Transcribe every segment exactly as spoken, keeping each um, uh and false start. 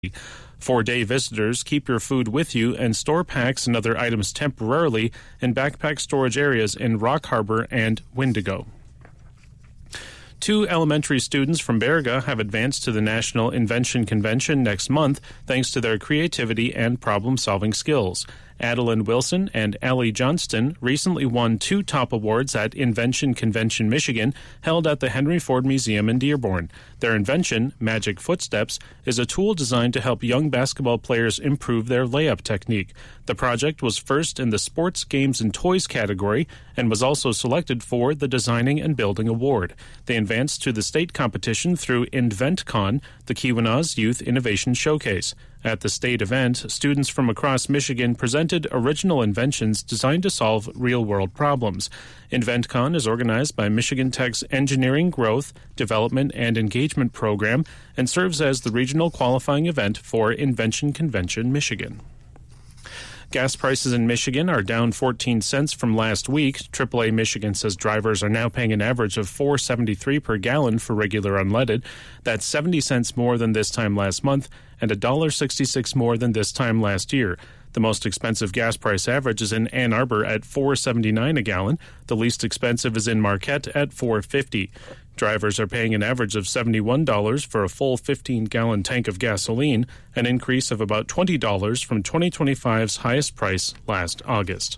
For day visitors, keep your food with you and store packs and other items temporarily in backpack storage areas in Rock Harbor and Wendigo. Two elementary students from Baraga have advanced to the National Invention Convention next month thanks to their creativity and problem-solving skills. Adeline Wilson and Allie Johnston recently won two top awards at Invention Convention Michigan, held at the Henry Ford Museum in Dearborn. Their invention, Magic Footsteps, is a tool designed to help young basketball players improve their layup technique. The project was first in the Sports, Games, and Toys category and was also selected for the Designing and Building Award. They advanced to the state competition through InventCon, the Keweenaw's Youth Innovation Showcase. At the state event, students from across Michigan presented original inventions designed to solve real-world problems. InventCon is organized by Michigan Tech's Engineering Growth, Development, and Engagement Program and serves as the regional qualifying event for Invention Convention Michigan. Gas prices in Michigan are down fourteen cents from last week. triple A Michigan says drivers are now paying an average of four dollars and seventy-three cents per gallon for regular unleaded. That's seventy cents more than this time last month and one dollar and sixty-six cents more than this time last year. The most expensive gas price average is in Ann Arbor at four dollars and seventy-nine cents a gallon. The least expensive is in Marquette at four dollars and fifty cents. Drivers are paying an average of seventy-one dollars for a full fifteen-gallon tank of gasoline, an increase of about twenty dollars from twenty twenty-five's highest price last August.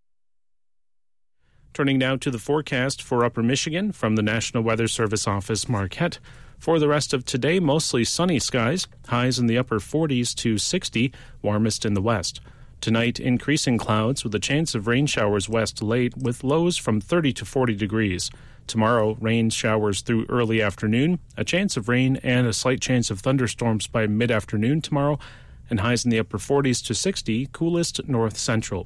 Turning now to the forecast for Upper Michigan from the National Weather Service Office, Marquette. For the rest of today, mostly sunny skies, highs in the upper forties to sixty, warmest in the west. Tonight, increasing clouds with a chance of rain showers west to late with lows from thirty to forty degrees. Tomorrow, rain showers through early afternoon, a chance of rain and a slight chance of thunderstorms by mid-afternoon tomorrow, and highs in the upper forties to sixty, coolest north central.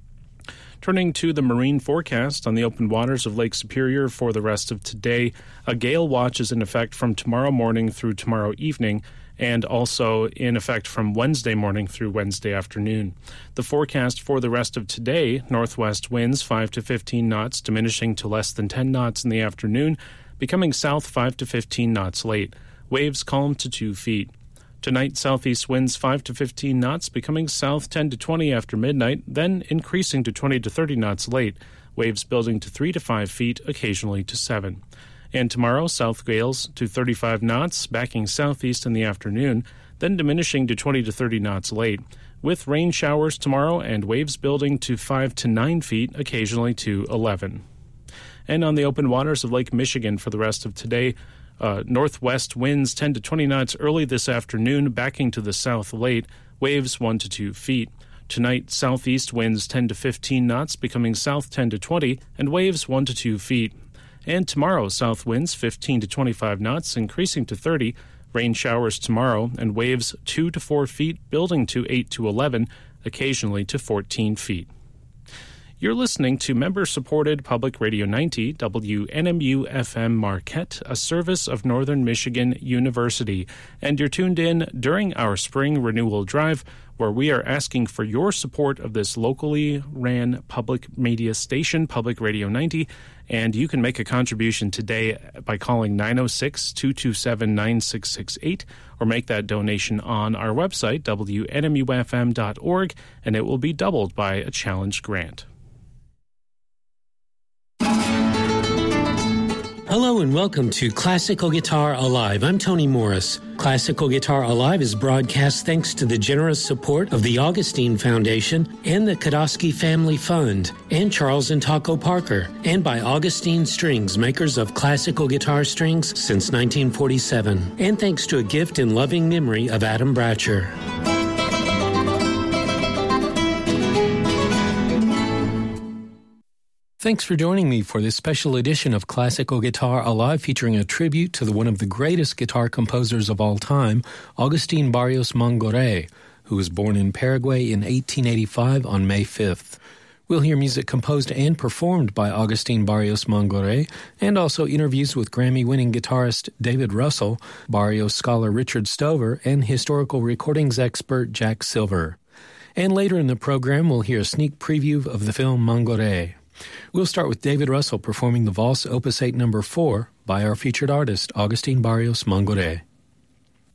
Turning to the marine forecast on the open waters of Lake Superior for the rest of today, a gale watch is in effect from tomorrow morning through tomorrow evening, and also in effect from Wednesday morning through Wednesday afternoon. The forecast for the rest of today, northwest winds five to fifteen knots, diminishing to less than ten knots in the afternoon, becoming south five to fifteen knots late. Waves calm to two feet. Tonight, southeast winds five to fifteen knots, becoming south ten to twenty after midnight, then increasing to twenty to thirty knots late. Waves building to three to five feet, occasionally to seven. And tomorrow, south gales to thirty-five knots, backing southeast in the afternoon, then diminishing to twenty to thirty knots late, with rain showers tomorrow and waves building to five to nine feet, occasionally to eleven. And on the open waters of Lake Michigan for the rest of today, uh, northwest winds ten to twenty knots early this afternoon, backing to the south late, waves one to two feet. Tonight, southeast winds ten to fifteen knots, becoming south ten to twenty, and waves one to two feet. And tomorrow, south winds fifteen to twenty-five knots, increasing to thirty. Rain showers tomorrow, and waves two to four feet, building to eight to eleven, occasionally to fourteen feet. You're listening to member-supported Public Radio ninety, W N M U F M Marquette, a service of Northern Michigan University. And you're tuned in during our spring renewal drive, where we are asking for your support of this locally ran public media station, Public Radio ninety, and you can make a contribution today by calling nine oh six, two two seven, nine six six eight or make that donation on our website, W N M U F M dot org, and it will be doubled by a challenge grant. Hello and welcome to Classical Guitar Alive. I'm Tony Morris. Classical Guitar Alive is broadcast thanks to the generous support of the Augustine Foundation and the Kodosky Family Fund and Charles and Taco Parker, and by Augustine Strings, makers of classical guitar strings since nineteen forty-seven, and thanks to a gift in loving memory of Adam Bratcher. Thanks for joining me for this special edition of Classical Guitar Alive, featuring a tribute to the one of the greatest guitar composers of all time, Agustín Barrios Mangoré, who was born in Paraguay in eighteen eighty-five on May fifth. We'll hear music composed and performed by Agustín Barrios Mangoré, and also interviews with Grammy-winning guitarist David Russell, Barrios scholar Richard Stover, and historical recordings expert Jack Silver. And later in the program, we'll hear a sneak preview of the film Mangoré. We'll start with David Russell performing the Valse Opus eight number four by our featured artist, Agustín Barrios Mangoré.